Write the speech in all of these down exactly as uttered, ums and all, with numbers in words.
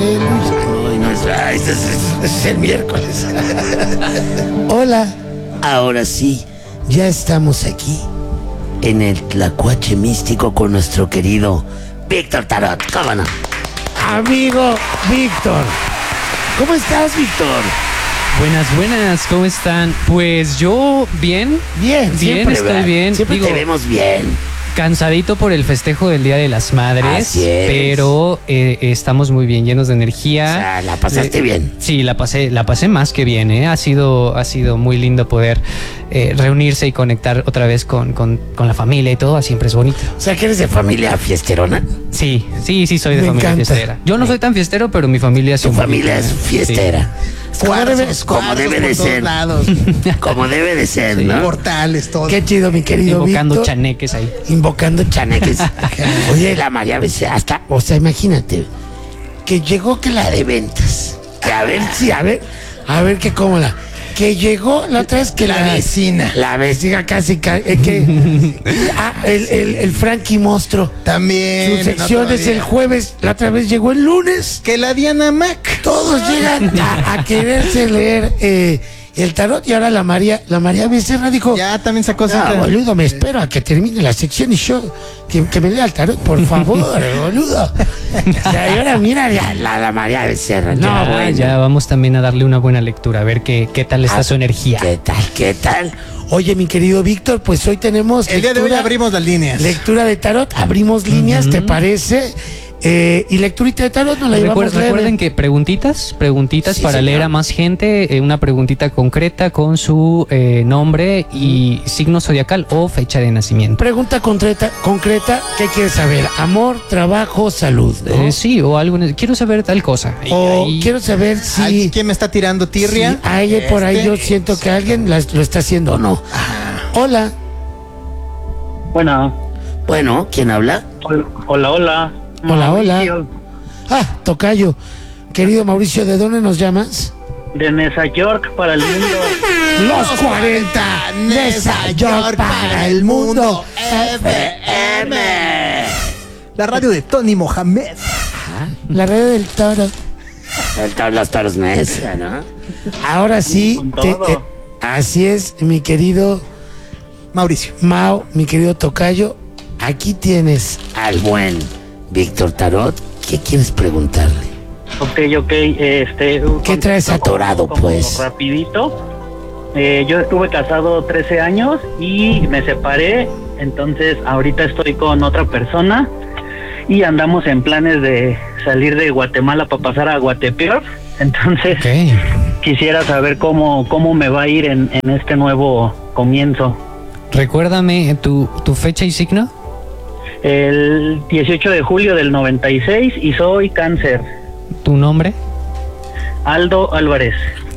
No, no es, ah, este es, este es el miércoles. Hola, ahora sí, ya estamos aquí en el Tlacuache Místico con nuestro querido Víctor Tarot. ¿Cómo no? Amigo Víctor, ¿cómo estás, Víctor? Buenas, buenas, ¿cómo están? Pues yo bien, Bien, bien, siempre, estoy ¿verdad? bien. Siempre Digo, te vemos bien. cansadito por el festejo del Día de las Madres, Así es. pero eh, estamos muy bien, llenos de energía. O sea, la pasaste Eh, bien. Sí, la pasé, la pasé más que bien, ¿eh? Ha sido, ha sido muy lindo poder eh, reunirse y conectar otra vez con, con, con la familia y todo, siempre es bonito. O sea, que eres de familia fiesterona. Sí, sí, sí, soy de Me familia encanta. fiestera. Yo no soy tan fiestero, pero mi familia sí. Tu un familia poquito, es ¿eh? fiestera. Como debe, Cuarzos, como cuarzos debe de por todos ser. lados. Como debe de ser, ¿no? Portales, todo. Qué chido, mi querido Invocando Víctor. chaneques ahí. Invocando chaneques. Oye, la María Becerra, hasta, o sea, imagínate, que llegó que la de ventas. Que a ver si, a ver, a ver qué cómoda. Que llegó la otra vez que la, La vecina. La vecina casi, ca- eh, que, ah, el, el, el Frankie Monstruo. También. Su sección otro es día. el jueves, la otra vez llegó el lunes. Que la Diana Mac. Todos llegan a, a quererse leer eh, el tarot y ahora la María, la María Becerra dijo, Ya también sacó no, cita. boludo, me espero a que termine la sección y yo, que, que me lea el tarot, por favor, boludo. O sea, y ahora mira la, la, la María Becerra. No, ya, bueno. ya, vamos también a darle una buena lectura, a ver qué, qué tal está Ah, su energía. ¿Qué tal, qué tal? Oye, mi querido Víctor, pues hoy tenemos El día de hoy lectura, abrimos las líneas. lectura de tarot, abrimos líneas, ¿te parece? Eh, y lecturita de tarot nos la llevamos Recuer- leve. recuerden que preguntitas, preguntitas Sí, para señor. leer a más gente, eh, una preguntita concreta con su eh, nombre y signo zodiacal o fecha de nacimiento. Pregunta concreta, concreta, ¿qué quieres saber? Amor, trabajo, salud, ¿no? Eh, sí, o algo. en- Quiero saber tal cosa. Y O ahí- quiero saber Ay, si... ¿Quién me está tirando tirria? si hay por ahí Este, yo siento que alguien las- lo está haciendo o no. Hola. Bueno, Bueno, ¿quién habla? hol- hola, hola. Hola, hola. Mauricio, Ah, tocayo. Querido Mauricio, ¿de dónde nos llamas? De Nueva York para el mundo. Los cuarenta, Nueva York para el mundo. F M. La radio de Tony Mohamed. La red del toro. El toro, los toros mesa, ¿no? Ahora sí, Con te- todo. eh, así es, mi querido Mauricio. Mao, mi querido tocayo. Aquí tienes al buen Víctor Tarot. ¿Qué quieres preguntarle? Ok, ok, este... ¿Qué traes atorado, como pues? Rapidito. Eh, yo estuve casado trece años y me separé, entonces ahorita estoy con otra persona y andamos en planes de salir de Guatemala para pasar a Guatepeor. Entonces Ok. quisiera saber cómo, cómo me va a ir en, en este nuevo comienzo. Recuérdame tu, tu fecha y signo. El dieciocho de julio del noventa y seis y soy cáncer. Tu nombre. Aldo Álvarez.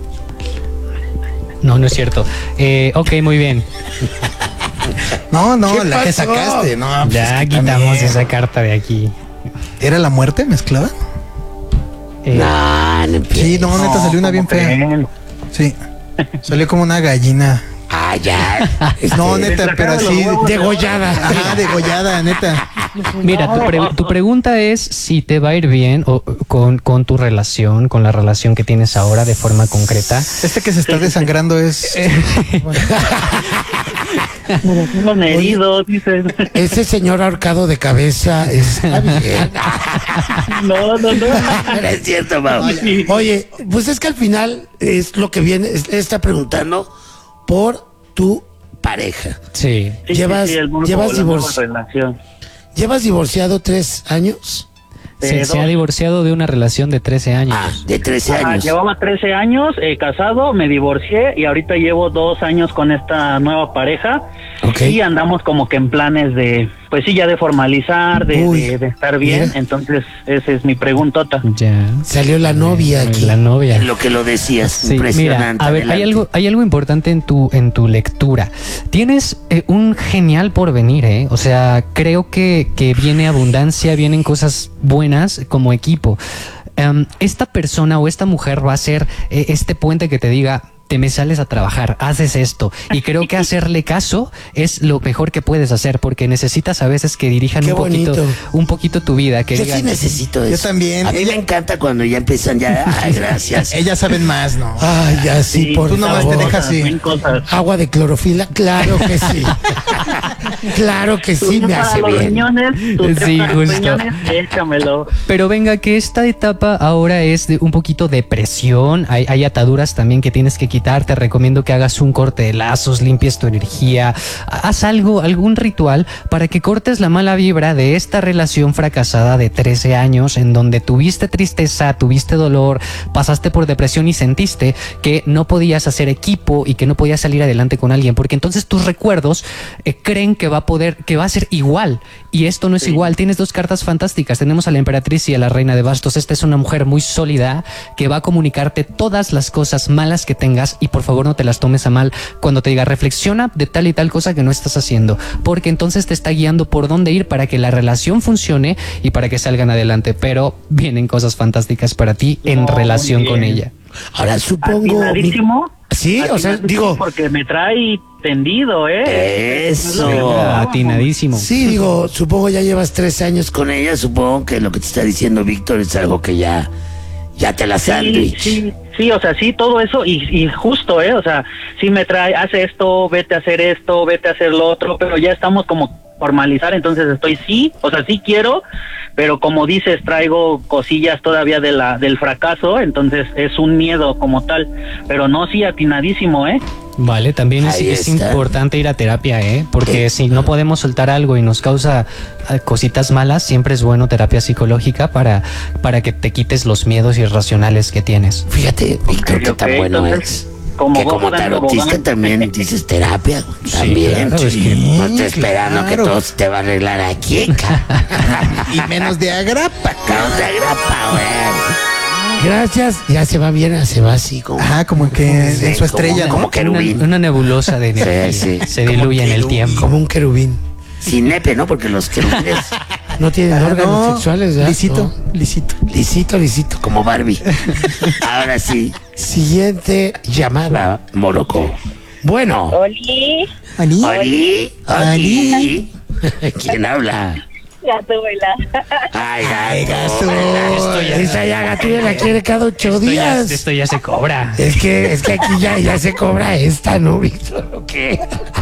No, no es cierto. Eh, ok, muy bien. No, no, ¿Qué la que pasó? sacaste. No, pues Ya es que quitamos también. esa carta de aquí. ¿Era la muerte mezclada? Eh, No, no empieces. Sí, no, neta salió una bien ¿Cómo fea. creen? Sí. Salió como una gallina. Ah, ya. Este, No, neta, pero sacaron los así. huevos. degollada. Ajá, degollada, neta. Mira, tu, pre- tu pregunta es si te va a ir bien o, con, con tu relación, con la relación que tienes ahora de forma concreta. Este que se está desangrando es. Unos heridos, dicen. Ese señor ahorcado de cabeza está bien. No, no, no. No es cierto, Mau. Sí. Oye, pues es que al final es lo que viene, es- está preguntando por tu pareja. Sí. Sí, Llevas- sí, sí, el grupo, llevas la nueva divorcio. relación. ¿Llevas divorciado tres años? Se, Eh, se ha dos. divorciado de una relación de trece años. Ah, de trece Ajá, años. llevaba trece años eh, casado, me divorcié y ahorita llevo dos años con esta nueva pareja. Ok. Y andamos como que en planes de, pues sí, ya de formalizar, de, Uy, de, de estar bien. mira. Entonces, esa es mi preguntota. Ya. Salió la novia aquí. La novia. Lo que lo decías, Sí, impresionante. mira, a ver, hay adelante. algo, hay algo importante en tu, en tu lectura. Tienes eh, un genial porvenir, ¿eh? O sea, creo que, que viene abundancia, vienen cosas buenas como equipo. Em, esta persona o esta mujer va a ser eh, este puente que te diga, te me sales a trabajar, haces esto. Y creo que hacerle caso es lo mejor que puedes hacer, porque necesitas a veces que dirijan Qué un poquito, bonito. un poquito tu vida. Que Yo digan, sí necesito Yo eso. también. A mí Ella- me encanta cuando ya empiezan ya. Ay, gracias. Ellas saben más, ¿no? Ay, ya sí, por tú nomás te favor. dejas así. Ven cosas. Agua de clorofila, claro que sí. Claro que Tu sí, té me para hace los bien. riñones, tu té Sí, para los justo. riñones, échamelo. Pero venga, que esta etapa ahora es de un poquito de presión, hay, hay ataduras también que tienes que quitar, te recomiendo que hagas un corte de lazos, limpies tu energía, haz algo, algún ritual para que cortes la mala vibra de esta relación fracasada de trece años en donde tuviste tristeza, tuviste dolor, pasaste por depresión y sentiste que no podías hacer equipo y que no podías salir adelante con alguien, porque entonces tus recuerdos eh, creen que va a poder, que va a ser igual, y esto no es Sí. igual. Tienes dos cartas fantásticas, tenemos a la emperatriz y a la reina de bastos. Esta es una mujer muy sólida que va a comunicarte todas las cosas malas que tengas, y por favor no te las tomes a mal cuando te diga reflexiona de tal y tal cosa que no estás haciendo, porque entonces te está guiando por dónde ir para que la relación funcione y para que salgan adelante. Pero vienen cosas fantásticas para ti en No, relación muy con bien. ella. Ahora supongo. Atinadísimo. Sí, o sea, Atinadísimo, digo. porque me trae tendido, ¿eh? Eso. Atinadísimo. Sí, digo, supongo ya llevas tres años con ella. Supongo que lo que te está diciendo Víctor es algo que ya. Ya te la Sí, sándwich. sí, sí, o sea, sí, todo eso y, y justo, ¿eh? O sea, sí me trae, hace esto, vete a hacer esto, vete a hacer lo otro, pero ya estamos como formalizar, entonces estoy sí, o sea, sí quiero, pero como dices, traigo cosillas todavía de la del fracaso, entonces es un miedo como tal, pero no, sí, atinadísimo, ¿eh? Vale, también es, Ahí es está. importante ir a terapia, ¿eh? Porque Sí. si no podemos soltar algo y nos causa eh, cositas malas, siempre es bueno terapia psicológica para, para que te quites los miedos irracionales que tienes. Fíjate, Víctor, Ok, qué tan ok, bueno entonces, es. como que como Gordon tarotista Tobogán. también dices terapia. Sí, También. claro, es sí. que- No estoy esperando que claro. todo se te va a arreglar aquí, ca. Y menos de agrapa. Caos de grapa, güey. Gracias. Ya se va bien, se va así como. Ajá, como que Sí, en su estrella, como- ¿no? como querubín. Una, una nebulosa de energía. Sí, sí. Se diluye en el querubín. tiempo. Como un querubín. Sin nepe, ¿no? Porque los querubines no tienen Ah, órganos no, sexuales, ¿verdad? Lisito, No. lisito. Lisito, lisito, como Barbie. Ahora sí. Siguiente llamada, Morocco. Bueno. Oli, ¿Ani? ¿Oli? ¿Oli? ¿Quién habla? Gatúbela. Ay, Ay, gato. gato. Esa ya Gatúbela la quiere cada ocho Esto ya, días. esto ya se cobra. Es que, es que aquí ya, ya se cobra esta, ¿no, Víctor? ¿O qué?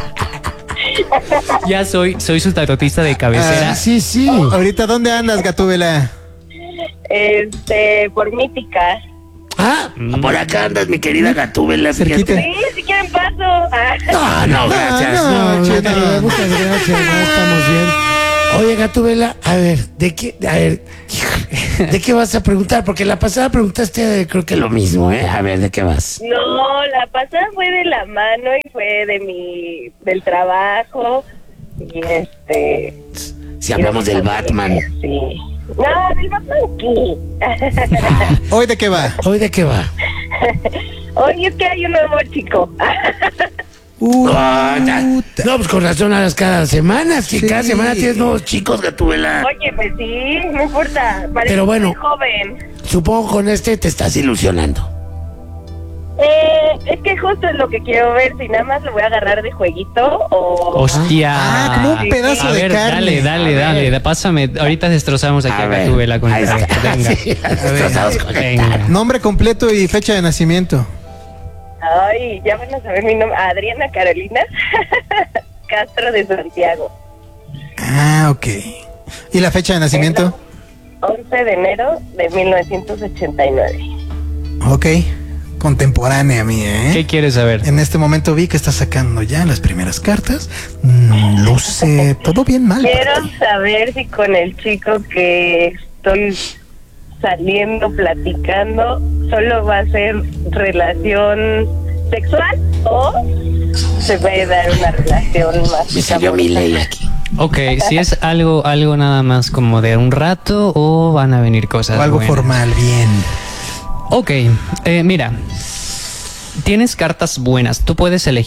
Ya soy, soy su tarotista de cabecera. Ah, sí, sí. Ahorita, ¿dónde andas, Gatúbela? Este, por mítica. Ah, por acá andas, mi querida Gatúbela. Cerquita. fíjate. Sí, si quieren paso. Ah. No, no, gracias. no, No, cheta. no, muchas gracias, no estamos bien. Oye, Gatúbela, a ver, ¿de qué, a ver, ¿de qué vas a preguntar? Porque la pasada preguntaste, eh, creo que lo mismo, ¿eh? A ver, ¿de qué vas? No, la pasada fue de la mano y fue de mi, del trabajo. Y este. Si hablamos del Batman. Sí. No, del Batman, ¿qué? ¿Hoy de qué va? ¿Hoy de qué va? Oye, es que hay un nuevo chico. Uh, Ah, ya. No, pues con razón hablas cada semana, que Sí. cada semana tienes nuevos chicos, Gatúbela. Oye, pues sí, no importa. Parece Pero bueno. muy joven. Supongo con este te estás ilusionando. Eh, es que justo es lo que quiero ver, si nada más lo voy a agarrar de jueguito o... Hostia. Ah, como un pedazo A de ver, carne. dale, dale, A ver. dale, da- pásame. Ahorita destrozamos aquí A a ver, Gatúbela con ahí el está. tarot. Venga. Sí, destrozados con el Venga. Nombre completo y fecha de nacimiento. Ay, ya van a saber mi nombre. Adriana Carolina Castro de Santiago. Ah, ok. ¿Y la fecha de nacimiento? once de enero de mil novecientos ochenta y nueve. Ok. Contemporánea mía, ¿Qué ¿eh? quieres saber? En este momento vi que está sacando ya las primeras cartas. Mm, luce todo bien mal. para Quiero ti. saber si con el chico que estoy saliendo, platicando, solo va a ser relación sexual o se puede dar una relación más. Me salió mi amorosa? ley aquí. Ok, si es algo, algo nada más como de un rato o van a venir cosas O algo buenas. formal, bien. Ok, eh, mira, tienes cartas buenas. Tú puedes elegir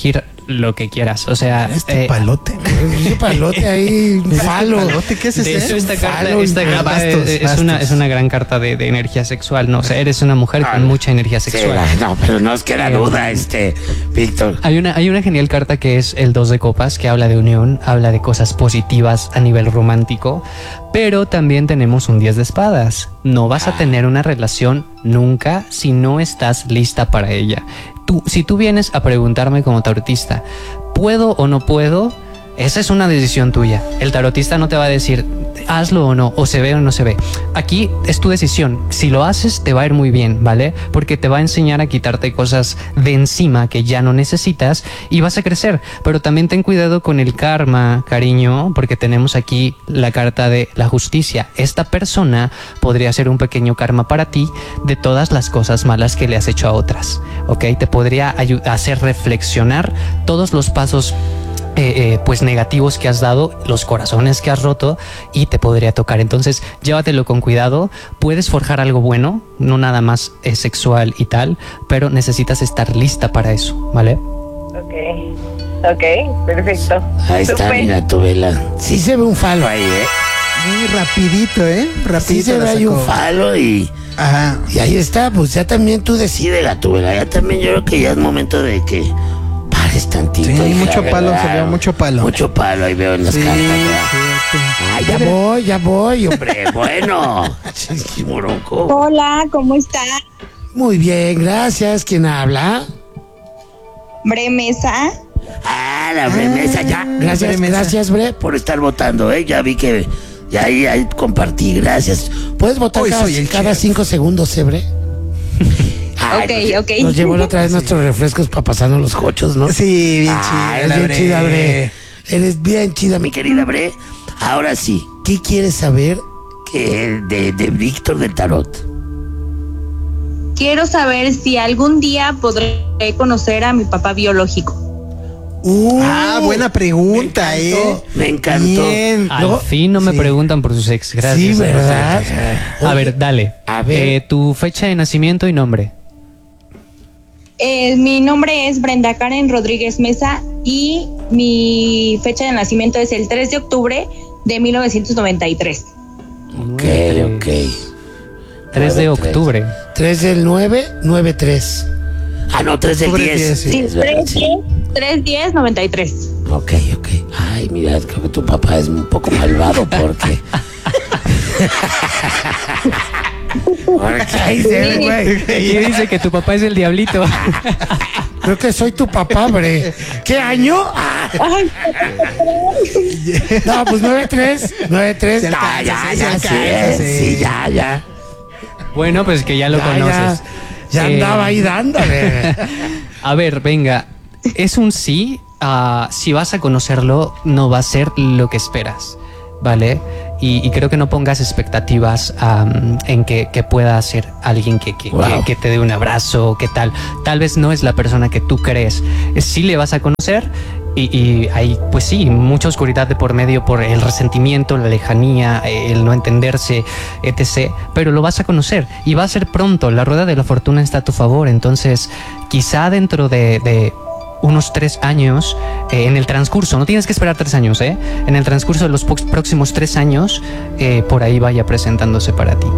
lo que quieras. O sea, Este eh, palote. Ese palote ahí, un falo. Palote, ¿qué es de ese? hecho, esta carta, falo, esta ah, carta bastos, es, es bastos. una, es una gran carta de, de energía sexual, ¿no? O sea, eres una mujer con mucha energía Sí, sexual. no, pero no os queda duda, este, Víctor. Hay una, hay una genial carta que es el dos de copas, que habla de unión, habla de cosas positivas a nivel romántico, pero también tenemos un diez de espadas. No vas a tener una relación nunca si no estás lista para ella. Tú, si tú vienes a preguntarme como tarotista, ¿puedo o no puedo? Esa es una decisión tuya. El tarotista no te va a decir hazlo o no, o se ve o no se ve. Aquí es tu decisión. Si lo haces, te va a ir muy bien, ¿vale? Porque te va a enseñar a quitarte cosas de encima que ya no necesitas y vas a crecer. Pero también ten cuidado con el karma, cariño, porque tenemos aquí la carta de la justicia. Esta persona podría ser un pequeño karma para ti de todas las cosas malas que le has hecho a otras, ¿ok? Te podría ayu- hacer reflexionar todos los pasos Eh, eh, pues negativos que has dado, los corazones que has roto, y te podría tocar. Entonces llévatelo con cuidado. Puedes forjar algo bueno, no nada más eh, sexual y tal, pero necesitas estar lista para eso, ¿vale? Ok, ok, perfecto. Ahí está, Súper. mira tu vela. Sí se ve un falo ahí, ¿eh? Muy rapidito, ¿eh? Rapidito. Sí se ve la ahí un sacó. falo y, Ajá. y ahí está. Pues ya también tú decides, Gatúbela. Ya también yo creo que ya es momento de que pares tantito. Sí, hija, mucho palo, ¿verdad? se ve mucho palo. Mucho palo, ahí veo en las Sí, cartas. ¿verdad? sí, Ah, ya voy, ya voy, hombre. Bueno. Sí, moronco. Hola, ¿cómo está? Muy bien, gracias. ¿Quién habla? Bre Mesa. Ah, la Bremesa, ya. Gracias, Bre Mesa. gracias, Bre, por estar votando, ¿eh? Ya vi que. Ya ahí, ahí compartí, gracias. ¿Puedes votar Hoy cada, soy el cada chef. cinco segundos, eh, Bre? Ay, Ok, nos, ok. Nos llevó la otra vez nuestros refrescos para pasarnos los cochos, ¿no? Sí, bien Ah, chida. eres la bien Bre. chida, Bre. Eres bien chida, mi querida Bre. Ahora sí, ¿qué quieres saber que de, de Víctor del Tarot? Quiero saber si algún día podré conocer a mi papá biológico. Uh, Ah, buena pregunta, me encantó, ¿eh? Me encantó. Bien. Al Luego- fin no me sí. preguntan por sus ex. Gracias. Sí, ¿verdad? A ver, dale. A ver. Eh, tu fecha de nacimiento y nombre. Eh, mi nombre es Brenda Karen Rodríguez Mesa y mi fecha de nacimiento es el tres de octubre de mil novecientos noventa y tres. Ok, ok. tres de nueve, tres. octubre. tres del nueve, nueve tres. Ah, no, tres del Octubre diez. diez, sí. Sí, es verdad, sí. tres diez noventa y tres. Ok, ok. Ay, mira, creo que tu papá es un poco malvado porque. Porque ahí se ve, güey. Aquí dice que tu papá es el diablito. Creo que soy tu papá, bre. ¿Qué año? Ah. No, pues nueve tres. nueve tres. Se No, alcanza, ya, sí, ya, se sí, alcanza, eh, sí. sí, ya, ya. Bueno, pues que ya lo Ya, conoces. Ya, ya Eh, andaba ahí dándole. A ver, venga. Es un sí. Ah, si vas a conocerlo, no va a ser lo que esperas, ¿vale? Y, y creo que no pongas expectativas am, en que, que pueda ser alguien que, que, Wow. que, que te dé un abrazo, que tal. Tal vez no es la persona que tú crees. Eh, Sí le vas a conocer y, y hay, pues sí, mucha oscuridad de por medio por el resentimiento, la lejanía, eh, el no entenderse, etcétera. Pero lo vas a conocer y va a ser pronto. La rueda de la fortuna está a tu favor. Entonces, quizá dentro de... de unos tres años, eh, en el transcurso, no tienes que esperar tres años, ¿eh? En el transcurso de los po- próximos tres años, eh, por ahí vaya presentándose para ti.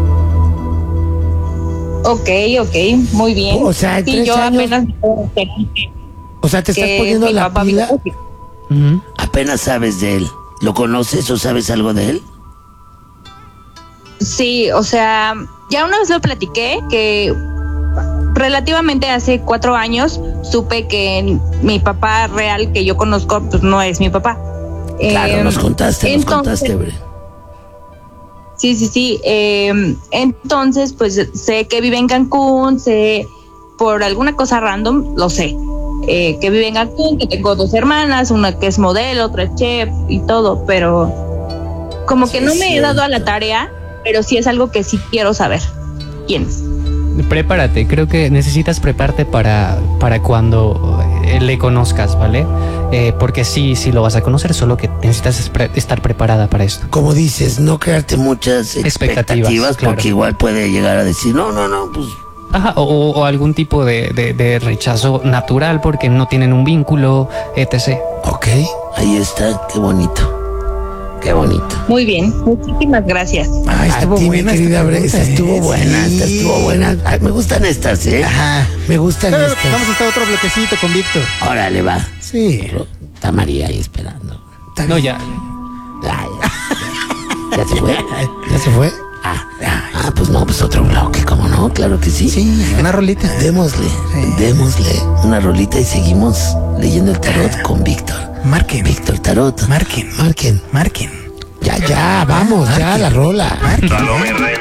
Ok, ok, muy bien. O sea, en sí, tres yo años- apenas me puedo enterar que- O sea, te estás que es poniendo mi la papá pila. biológico. Ujú. Apenas sabes de él. ¿Lo conoces o sabes algo de él? Sí, o sea, ya una vez lo platiqué que relativamente hace cuatro años supe que mi papá real que yo conozco pues no es mi papá. Claro, Eh, nos contaste, nos entonces- contaste, bre. Sí, sí, sí. eh, entonces, pues sé que vive en Cancún, sé por alguna cosa random, lo sé. Eh, que vive en Cancún, que tengo dos hermanas, una que es modelo, otra es chef y todo, pero como que Sí, no me he cierto. dado a la tarea, pero sí es algo que sí quiero saber. ¿Quién es? Prepárate, creo que necesitas prepararte para, para cuando eh, le conozcas, ¿vale? Eh, porque sí, sí lo vas a conocer, solo que necesitas espre- estar preparada para esto. Como dices, no crearte muchas expectativas, Expectativas, claro. porque igual puede llegar a decir, no, no, no, pues Ajá, o, o algún tipo de, de, de rechazo natural porque no tienen un vínculo, etcétera. Ok, ahí está, qué bonito. Qué bonito. Muy bien, muchísimas gracias. Ay, A estuvo ti, mi buena querida esta Bre, esta pregunta, estuvo ¿eh? buena, esta Sí. estuvo buena. Ay, me gustan estas, ¿eh? Ajá. Me gustan Pero estas. vamos a estar otro bloquecito con Víctor. Órale, va. Sí. Está María ahí esperando. No, ya. Ay, ¿ya se fue? ¿Ya se fue? Ah, ah, pues no, pues otro bloque, ¿cómo no? Claro que sí. Sí, una rolita. Démosle, Sí. démosle una rolita y seguimos leyendo el tarot con Víctor. Marquen. Víctor Tarot. Marquen. Marquen. Marquen. Ya, ya, vamos, ya, la rola. Marquen.